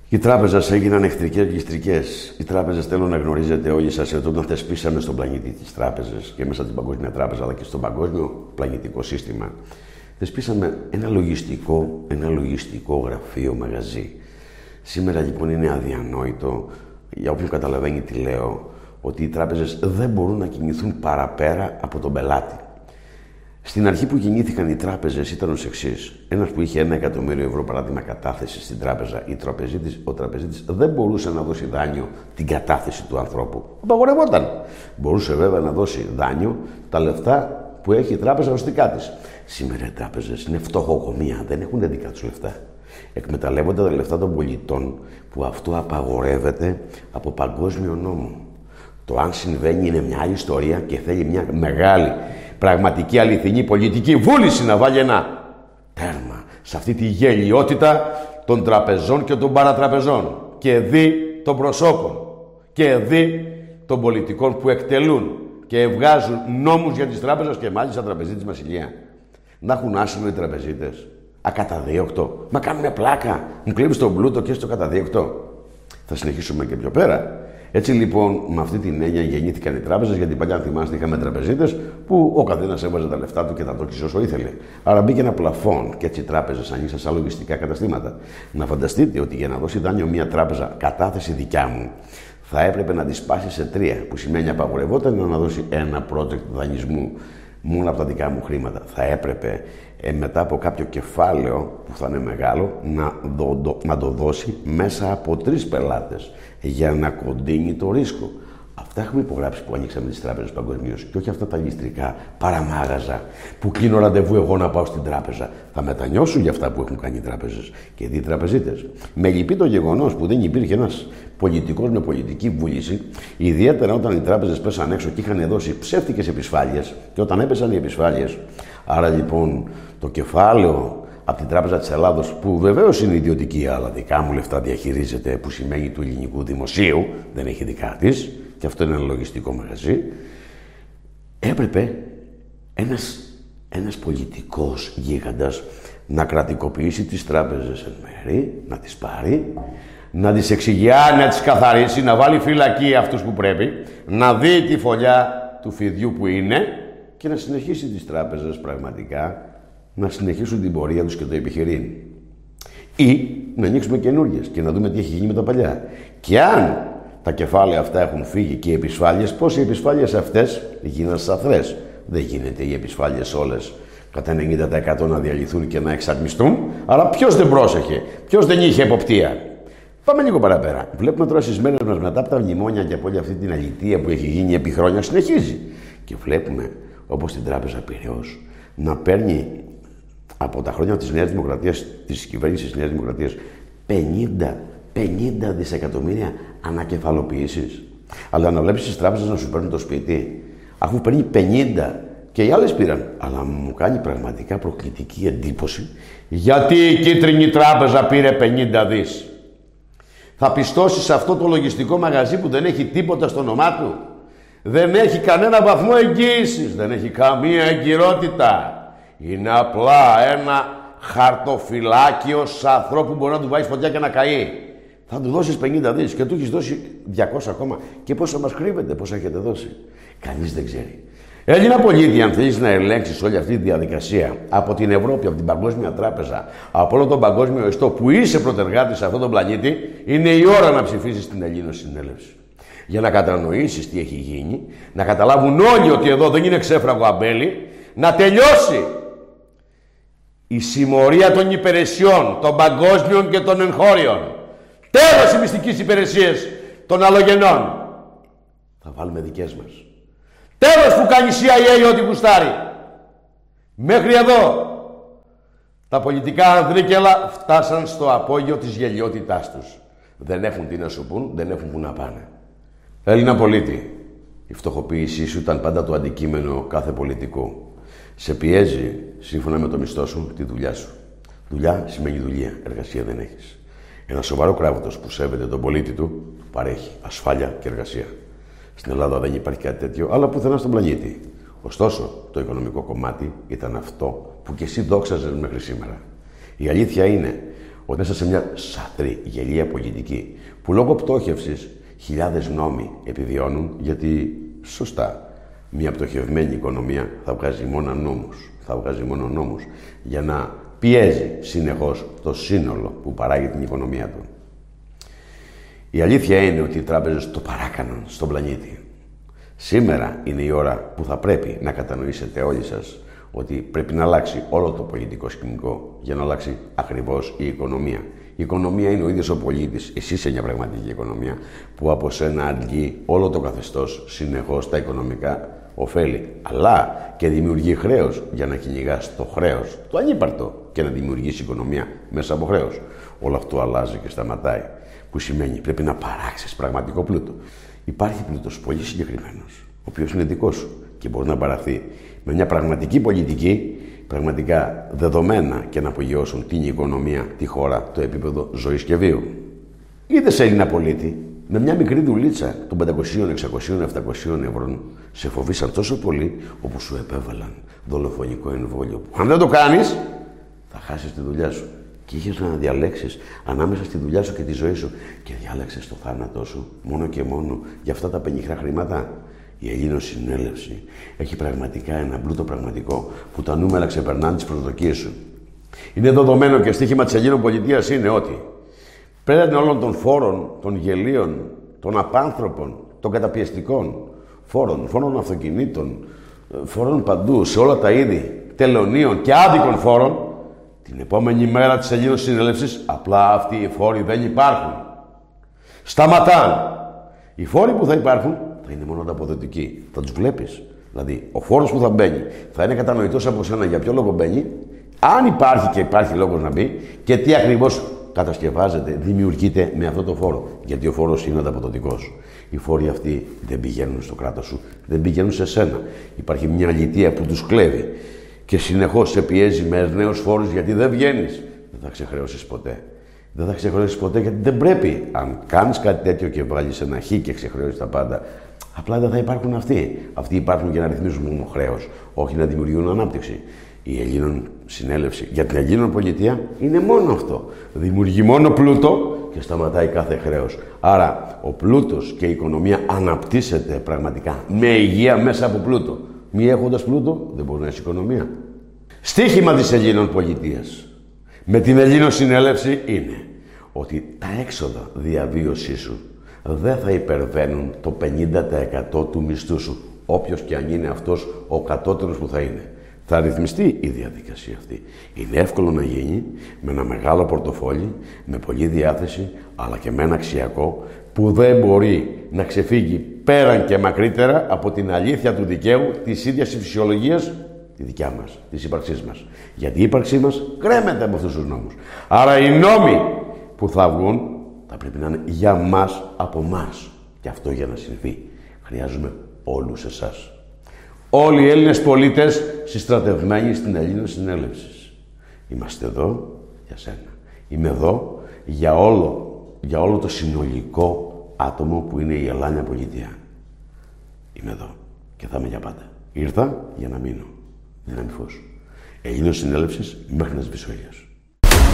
Οι τράπεζες έγιναν εχθρικές και εχθρικές. Οι τράπεζες, θέλω να γνωρίζετε όλοι σας, όταν θεσπίσαμε στον πλανήτη τις τράπεζες και μέσα στην Παγκόσμια Τράπεζα αλλά και στο παγκόσμιο πλανητικό σύστημα, θεσπίσαμε ένα λογιστικό γραφείο, μαγαζί. Σήμερα λοιπόν είναι αδιανόητο, για όποιον καταλαβαίνει τι λέω, ότι οι τράπεζες δεν μπορούν να κινηθούν παραπέρα από τον πελάτη. Στην αρχή που κινήθηκαν οι τράπεζες ήταν ως εξής. Ένας που είχε 1 εκατομμύριο ευρώ παράδειγμα κατάθεση στην τράπεζα, ο τραπεζίτης δεν μπορούσε να δώσει δάνειο την κατάθεση του ανθρώπου. Απαγορευόταν. Μπορούσε βέβαια να δώσει δάνειο τα λεφτά που έχει η τράπεζα ως δικά της. Σήμερα οι τράπεζες είναι φτωχοκομεία, δεν έχουν δικά τους λεφτά. Εκμεταλλεύονται τα λεφτά των πολιτών που αυτό απαγορεύεται από παγκόσμιο νόμο. Το αν συμβαίνει είναι μια άλλη ιστορία και θέλει μια μεγάλη, πραγματική, αληθινή πολιτική βούληση να βάλει ένα τέρμα σε αυτή τη γελιότητα των τραπεζών και των παρατραπεζών και δι των προσώπων και δι των πολιτικών που εκτελούν και βγάζουν νόμους για τις τράπεζες και μάλιστα τραπεζίτης μας ηλία. Να έχουν άσυλο οι τραπεζίτες. Ακαταδίωκτο. Μα κάνουμε πλάκα. Μου κλέβεις τον πλούτο και στο καταδίωκτο. Θα συνεχίσουμε και πιο πέρα. Έτσι λοιπόν, με αυτή την έννοια γεννήθηκαν οι τράπεζες, γιατί παλιά, αν θυμάστε, είχαμε τραπεζίτες που ο καθένας έβαζε τα λεφτά του και τα τόκισε όσο ήθελε. Άρα μπήκε ένα πλαφόν και έτσι οι τράπεζες ανοίξαν σαν λογιστικά καταστήματα. Να φανταστείτε ότι για να δώσει δάνειο μια τράπεζα κατάθεση δικιά μου, θα έπρεπε να τη σπάσει σε 3, που σημαίνει απαγορευόταν να δώσει ένα project δανεισμού μόνο από τα δικά μου χρήματα. Θα έπρεπε μετά από κάποιο κεφάλαιο που θα είναι μεγάλο να το δώσει μέσα από 3 πελάτες για να κοντίνει το ρίσκο. Αυτά έχουμε υπογράψει που ανοίξαμε τις τράπεζες παγκοσμίως και όχι αυτά τα ληστρικά παραμάγαζα που κλείνω ραντεβού εγώ να πάω στην τράπεζα. Θα μετανιώσουν για αυτά που έχουν κάνει οι τράπεζες και οι τραπεζίτες. Με λυπεί το γεγονός που δεν υπήρχε ένας πολιτικός με πολιτική βούληση, ιδιαίτερα όταν οι τράπεζες πέσαν έξω και είχαν δώσει ψεύτικες επισφάλειες και όταν έπεσαν οι επισφάλειες. Άρα λοιπόν το κεφάλαιο από την Τράπεζα της Ελλάδος, που βεβαίως είναι ιδιωτική, αλλά δικά μου λεφτά διαχειρίζεται, που σημαίνει του ελληνικού δημοσίου, δεν έχει δικά της, και αυτό είναι ένα λογιστικό μαγαζί, έπρεπε ένας πολιτικός γίγαντας να κρατικοποιήσει τις τράπεζες εν μέρη, να τις πάρει, να τις εξηγιάνει, να τις καθαρίσει, να βάλει φυλακή αυτούς που πρέπει, να δει τη φωλιά του φιδιού που είναι και να συνεχίσει τις τράπεζες πραγματικά να συνεχίσουν την πορεία τους και το επιχειρήν. Ή να ανοίξουμε καινούργιες και να δούμε τι έχει γίνει με τα παλιά. Και αν τα κεφάλαια αυτά έχουν φύγει και οι επισφάλειες, πώς οι επισφάλειες αυτές γίναν σαθρές. Δεν γίνεται οι επισφάλειες όλες κατά 90% να διαλυθούν και να εξαρμιστούν, αλλά ποιος δεν πρόσεχε, ποιος δεν είχε εποπτεία. Πάμε λίγο παραπέρα. Βλέπουμε τώρα στις μέρες μας μετά από τα μνημόνια και από όλη αυτή την αλητεία που έχει γίνει επί χρόνια συνεχίζει. Και βλέπουμε, όπως την Τράπεζα Πειραιώς, να παίρνει από τα χρόνια της Νέας Δημοκρατίας, της κυβέρνησης της Νέας Δημοκρατίας, 50 δισεκατομμύρια ανακεφαλοποιήσεις. Αλλά να βλέπεις τις τράπεζες να σου παίρνουν το σπίτι, αφού παίρνει 50 και οι άλλες πήραν. Αλλά μου κάνει πραγματικά προκλητική εντύπωση γιατί η Κίτρινη Τράπεζα πήρε 50 δις. Θα πιστώσει σε αυτό το λογιστικό μαγαζί που δεν έχει τίποτα στο όνομά του. Δεν έχει κανένα βαθμό εγγύησης, δεν έχει καμία εγκυρότητα. Είναι απλά ένα χαρτοφυλάκιο σαθρό που μπορεί να του βάλεις φωτιά και να καεί. Θα του δώσεις 50 δις και του έχεις δώσει 200 ακόμα. Και πόσα μας κρύβεται, πόσα έχετε δώσει. Κανείς δεν ξέρει. Έλληνα πολίτη, αν θέλεις να ελέγξεις όλη αυτή τη διαδικασία από την Ευρώπη, από την Παγκόσμια Τράπεζα, από όλο τον παγκόσμιο ιστό που είσαι πρωτεργάτης σε αυτόν τον πλανήτη, είναι η ώρα να ψηφίσεις την Ελλήνωση Συνέλευση. Για να κατανοήσεις τι έχει γίνει, να καταλάβουν όλοι ότι εδώ δεν είναι ξέφραγο αμπέλι, να τελειώσει η συμμορία των υπηρεσιών, των παγκόσμιων και των εγχώριων. Τέλος οι μυστικές υπηρεσίες των αλλογενών. Θα βάλουμε δικές μας. Τέλος που κάνει η CIA ό,τι γουστάρει. Μέχρι εδώ. Τα πολιτικά ανδρίκελα φτάσαν στο απόγειο της γελιότητάς τους. Δεν έχουν τι να σου πούν, δεν έχουν που να πάνε. Έλληνα πολίτη, η φτωχοποίησή σου ήταν πάντα το αντικείμενο κάθε πολιτικού. Σε πιέζει, σύμφωνα με το μισθό σου, τη δουλειά σου. Δουλειά σημαίνει δουλεία, εργασία δεν έχεις. Ένα σοβαρό κράτος που σέβεται τον πολίτη του, παρέχει ασφάλεια και εργασία. Στην Ελλάδα δεν υπάρχει κάτι τέτοιο, αλλά πουθενά στον πλανήτη. Ωστόσο, το οικονομικό κομμάτι ήταν αυτό που κι εσύ δόξαζες μέχρι σήμερα. Η αλήθεια είναι ότι μέσα σε μια σαθρή, γελία πολιτική, που λόγω πτώχευσης χιλιάδες νόμοι επιβιώνουν, γιατί σωστά μια πτωχευμένη οικονομία θα βγάζει μόνο νόμους. Θα βγάζει μόνο νόμους για να πιέζει συνεχώς το σύνολο που παράγει την οικονομία του. Η αλήθεια είναι ότι οι τράπεζες το παράκαναν στον πλανήτη. Σήμερα είναι η ώρα που θα πρέπει να κατανοήσετε όλοι σας ότι πρέπει να αλλάξει όλο το πολιτικό σκηνικό για να αλλάξει ακριβώς η οικονομία. Η οικονομία είναι ο ίδιος ο πολίτης, εσύ είσαι μια πραγματική οικονομία, που από σένα αντλεί όλο το καθεστώς συνεχώς τα οικονομικά ωφέλη, αλλά και δημιουργεί χρέος για να κυνηγάς το χρέος, το ανύπαρτο, και να δημιουργήσει οικονομία μέσα από χρέος. Όλο αυτό αλλάζει και σταματάει. Που σημαίνει πρέπει να παράξεις πραγματικό πλούτο. Υπάρχει πλούτος πολύ συγκεκριμένος, ο οποίος είναι δικός σου και μπορεί να παραχθεί με μια πραγματική πολιτική, πραγματικά δεδομένα και να απογειώσουν την οικονομία, τη χώρα, το επίπεδο ζωής και βίου. Είδες Έλληνα πολίτη, με μια μικρή δουλίτσα των 500, 600, 700 ευρώ σε φοβήσαν τόσο πολύ όπου σου επέβαλαν δολοφονικό εμβόλιο. Αν δεν το κάνεις, θα χάσεις τη δουλειά σου. Και είχες να διαλέξεις ανάμεσα στη δουλειά σου και τη ζωή σου και διάλεξες το θάνατό σου μόνο και μόνο για αυτά τα πενιχρά χρήματα. Η Ελλήνος Συνέλευση έχει πραγματικά ένα πλούτο πραγματικό που τα νούμερα ξεπερνάνε τις προσδοκίες σου. Είναι δεδομένο και στοίχημα της Ελλήνων πολιτείας είναι ότι πέραν όλων των φόρων, των γελίων, των απάνθρωπων, των καταπιεστικών φόρων αυτοκινήτων, φόρων παντού, σε όλα τα είδη, τελωνίων και άδικων φόρων, την επόμενη μέρα της Ελλήνος Συνέλευσης απλά αυτοί οι φόροι δεν υπάρχουν. Σταματάν! Οι φόροι που θα υπάρχουν θα είναι μόνο ανταποδοτικοί. Θα τους βλέπεις. Δηλαδή, ο φόρος που θα μπαίνει θα είναι κατανοητός από σένα για ποιο λόγο μπαίνει, αν υπάρχει και υπάρχει λόγος να μπει και τι ακριβώς κατασκευάζεται, δημιουργείται με αυτό το φόρο. Γιατί ο φόρος είναι ανταποδοτικός. Οι φόροι αυτοί δεν πηγαίνουν στο κράτος σου, δεν πηγαίνουν σε σένα. Υπάρχει μια αλητεία που τους κλέβει και συνεχώς σε πιέζει με νέους φόρους γιατί δεν βγαίνεις. Δεν θα ξεχρεώσεις ποτέ. Δεν θα ξεχρεώσεις ποτέ γιατί δεν πρέπει. Αν κάνεις κάτι τέτοιο και βάλεις ένα χ και ξεχρεώσεις τα πάντα, απλά δεν θα υπάρχουν αυτοί. Αυτοί υπάρχουν για να ρυθμίζουν μόνο χρέος, όχι να δημιουργούν ανάπτυξη. Η Ελλήνων Συνέλευση για την Ελλήνων πολιτεία είναι μόνο αυτό. Δημιουργεί μόνο πλούτο και σταματάει κάθε χρέος. Άρα ο πλούτος και η οικονομία αναπτύσσεται πραγματικά με υγεία μέσα από πλούτο. Μη έχοντας πλούτο δεν μπορεί να έχει οικονομία. Στοίχημα της Ελλήνων πολιτείας με την Ελλήνων Συνέλευση είναι ότι τα έξοδα διαβίωσής σου δεν θα υπερβαίνουν το 50% του μισθού σου, όποιος και αν είναι αυτός ο κατώτερος που θα είναι. Θα ρυθμιστεί η διαδικασία αυτή. Είναι εύκολο να γίνει με ένα μεγάλο πορτοφόλι, με πολλή διάθεση, αλλά και με ένα αξιακό που δεν μπορεί να ξεφύγει πέραν και μακρύτερα από την αλήθεια του δικαίου, της ίδιας της φυσιολογίας, τη δικιά μας, της ύπαρξής μας. Γιατί η ύπαρξή μας κρέμεται από αυτούς τους νόμους. Άρα οι νόμοι που θα βγουν θα πρέπει να είναι για μας, από μας. Και αυτό για να συμβεί χρειάζομαι όλους εσάς. Όλοι οι Έλληνες πολίτες συστρατευμένοι στην Ελλήνων Συνέλευση. Είμαστε εδώ για σένα. Είμαι εδώ για όλο το συνολικό άτομο που είναι η Ελλάνια πολιτεία. Είμαι εδώ και θα είμαι για πάντα. Ήρθα για να μείνω. Δύναμη φως. Ελλήνων Συνέλευσης μέχρι να σβήσω ήλιος.